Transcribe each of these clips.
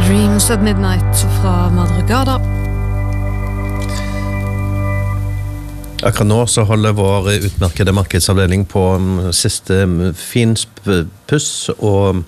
Dreams at Midnight fra Madrugada. Akkurat nå så holder vår utmerkede markedsavdeling på siste finpuss og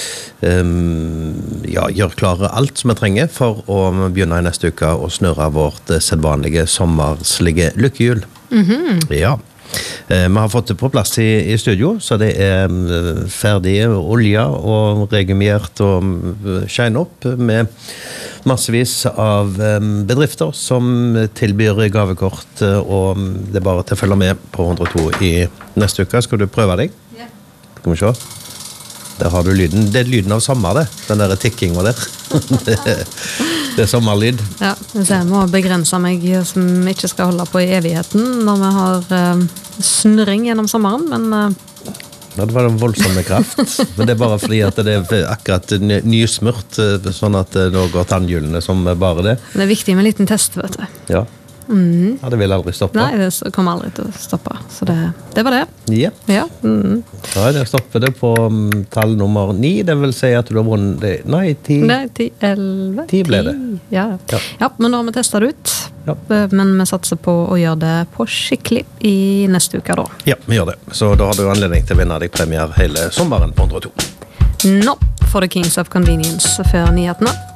gjør klare alt som vi trenger for å begynne i neste uke og snurre vårt sedvanlige sommerslige lykkehjul. Ja. Vi har fått det på plass i studio, så det ferdig olje og regulert og shine opp med massevis av bedrifter som tilbyr gavekort, og det bare til å følge med på 102 i neste uke. Skal du prøve deg? Ja. Skal vi se. Der har du lyden. Det lyden av sommer, det. Den der tikkinga der. Det sommerlyd. Ja, jeg må begrense meg som ikke skal holde på i evigheten når vi har snurring gjennom sommeren, men... Ja, det var en voldsomme kraft, men det bare fordi at det akkurat nysmurt, sånn at da går tannhjulene som bare det. Det viktig med en liten test, vet du. Ja. Ja, det vil aldri stoppe. Nei, det kommer aldri til å stoppe, så det var det. Ja. Ja. Ja, det stopper det på tall nummer 9, det vil si at du har vunnet det. Nei, 10. Nei, 10, 11. 10 ble det. Ja, men da har vi testet det ut. Ja. Men vi satser på å gjøre det på skikkelig i neste uke da. Ja, vi gjør det. Så da har du anledning til å vinne deg premier hele sommeren på 102. Nå får du Kings of Convenience før nyhetene.